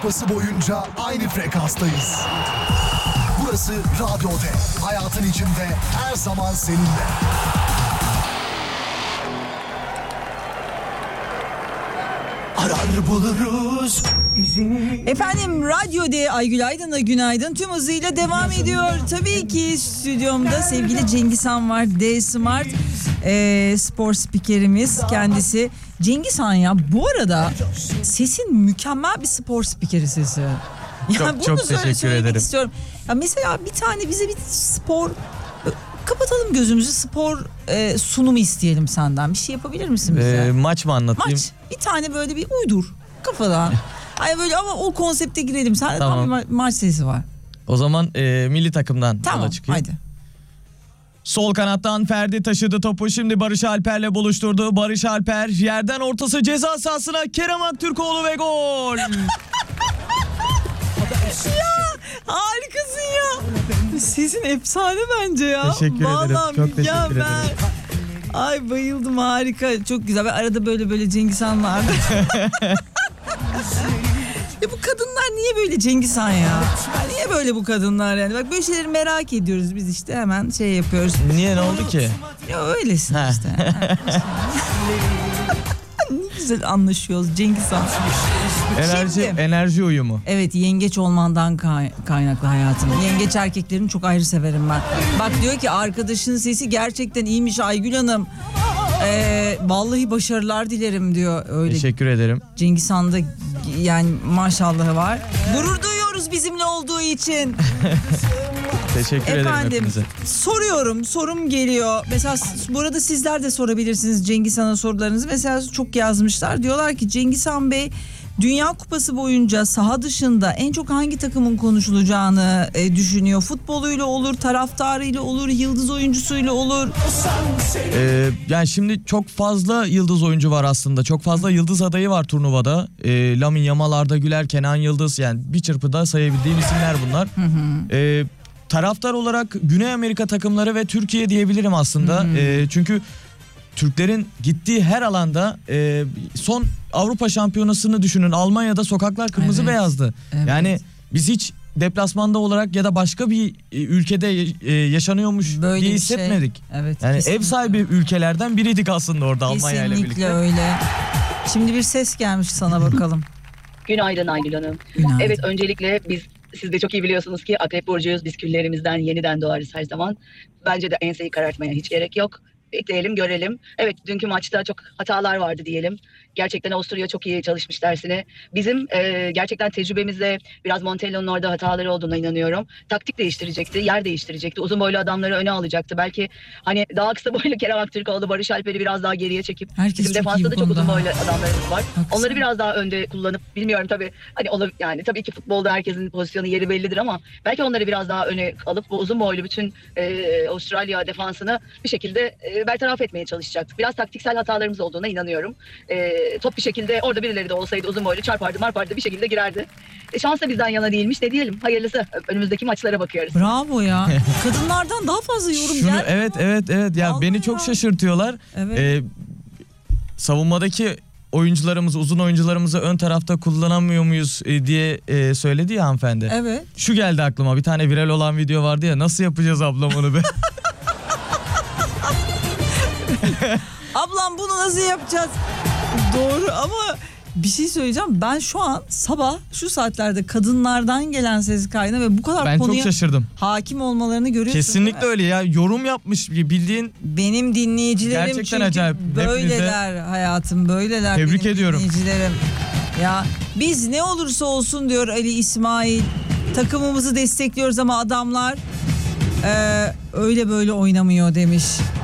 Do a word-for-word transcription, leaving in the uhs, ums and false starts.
Kupası boyunca aynı frekanstayız. Burası Radyo D. Hayatın içinde her zaman seninle. Arar buluruz izini. Efendim Radyo D Aygül Aydın'la günaydın tüm hızıyla devam ediyor. Tabii ki stüdyomda sevgili Cengiz Han var. D Smart e, spor spikerimiz kendisi. Cengiz Han ya, bu arada sesin mükemmel bir spor spikeri sesi. Ya çok bunu çok teşekkür söylemek ederim. istiyorum. Ya mesela bir tane bize bir spor, kapatalım gözümüzü, spor e, sunumu isteyelim senden. Bir şey yapabilir misin bize? Ee, maç mı anlatayım? Maç. Bir tane böyle bir uydur kafadan. Ay böyle ama o konsepte girelim. Sende Tamam. tam bir ma- maç sesi var. O zaman e, milli takımdan Tamam yola çıkayım. haydi. Sol kanattan Ferdi taşıdı topu, şimdi Barış Alper'le buluşturdu. Barış Alper yerden ortası ceza sahasına, Kerem Aktürkoğlu ve gol. Ya harikasın ya. Sesin efsane bence ya. Teşekkür Vallahi ederim. Çok teşekkür ya ben... ederim. Ay bayıldım, harika. Çok güzel. Ben arada böyle böyle Cengiz Han vardı. Ya bu kadınlar niye böyle Cengiz Han ya? Niye böyle bu kadınlar yani? Bak böyle şeyleri merak ediyoruz biz, işte hemen şey yapıyoruz. Niye, ne oldu ki? Ya öylesin Ha. işte. Ne güzel anlaşıyoruz Cengiz Han. Enerji Şimdi- enerji uyumu. Evet, yengeç olmandan kay- kaynaklı hayatım. Yengeç erkeklerini çok ayrı severim ben. Bak diyor ki arkadaşın sesi gerçekten iyiymiş Aygül Hanım. Ee, vallahi başarılar dilerim diyor. Öyle. Teşekkür ederim. Cengiz Han'da yani maşallahı var. Gurur duyuyoruz bizimle olduğu için. Teşekkür ederim Efendim hepinize. soruyorum, sorum geliyor. Mesela s- burada sizler de sorabilirsiniz Cengiz Han'a sorularınızı. Mesela çok yazmışlar. Diyorlar ki Cengiz Han Bey, Dünya Kupası boyunca saha dışında en çok hangi takımın konuşulacağını e, düşünüyor? Futboluyla olur, taraftarıyla olur, yıldız oyuncusuyla olur. Ee, yani şimdi çok fazla yıldız oyuncu var aslında. Çok fazla yıldız adayı var turnuvada. Ee, Lamine Yamal, Arda Güler, Kenan Yıldız, yani bir çırpıda sayabildiğim isimler bunlar. Ee, taraftar olarak Güney Amerika takımları ve Türkiye diyebilirim aslında. Ee, çünkü Türklerin gittiği her alanda, e, son Avrupa Şampiyonası'nı düşünün. Almanya'da sokaklar kırmızı Evet. beyazdı. Evet. Yani biz hiç deplasmanda olarak ya da başka bir e, ülkede e, yaşanıyormuş Böyle diye bir şey. hissetmedik. Evet. Yani kesinlikle. ev sahibi ülkelerden biriydik aslında orada Almanya ile Kesinlikle birlikte. öyle. Şimdi bir ses gelmiş sana, bakalım. Günaydın Aygül Hanım. Günaydın. Evet, öncelikle biz, siz de çok iyi biliyorsunuz ki Akrep Burcu'yuz. Biz küllerimizden yeniden doğarız her zaman. Bence de enseyi karartmaya hiç gerek yok. Bekleyelim, görelim. Evet, dünkü maçta çok hatalar vardı diyelim. Gerçekten Avusturya çok iyi çalışmış dersine. Bizim e, gerçekten tecrübemizle biraz Montello'nun orada hataları olduğuna inanıyorum. Taktik değiştirecekti, yer değiştirecekti. Uzun boylu adamları öne alacaktı. Belki hani daha kısa boylu Kerem Aktürkoğlu, Barış Alper'i biraz daha geriye çekip Herkes bizim çok iyi defansta bu da çok uzun konuda. boylu adamlarımız var. Haklısın. Onları biraz daha önde kullanıp, bilmiyorum tabii hani ola, yani tabii ki futbolda herkesin pozisyonu, yeri bellidir ama belki onları biraz daha öne alıp bu uzun boylu bütün e, Avustralya defansını bir şekilde e, bertaraf etmeye çalışacaktık. Biraz taktiksel hatalarımız olduğuna inanıyorum. E, top bir şekilde orada birileri de olsaydı uzun boylu çarpardı marpardı bir şekilde girerdi. E, şans da bizden yana değilmiş, ne diyelim. Hayırlısı, önümüzdeki maçlara bakıyoruz. Bravo ya. Kadınlardan daha fazla yorum Şunu, gelmiyor evet mu? evet evet ya Vallahi beni çok ya. şaşırtıyorlar. Evet. Ee, savunmadaki oyuncularımızı, uzun oyuncularımızı ön tarafta kullanamıyor muyuz e, diye e, söyledi ya hanımefendi. Evet. Şu geldi aklıma, bir tane viral olan video vardı ya, nasıl yapacağız ablam onu be? Ablam bunu nasıl yapacağız? Doğru ama bir şey söyleyeceğim. Ben şu an sabah şu saatlerde kadınlardan gelen ses kaydına ve bu kadar Ben çok konuya şaşırdım. hakim olmalarını görüyorsun. Kesinlikle öyle ya, yorum yapmış bildiğin. Benim dinleyicilerim Gerçekten çünkü acayip. böyleler hayatım, böyleler. Tebrik benim ediyorum. dinleyicilerim. Ya biz ne olursa olsun diyor Ali İsmail, takımımızı destekliyoruz ama adamlar eee, öyle böyle oynamıyor demiş.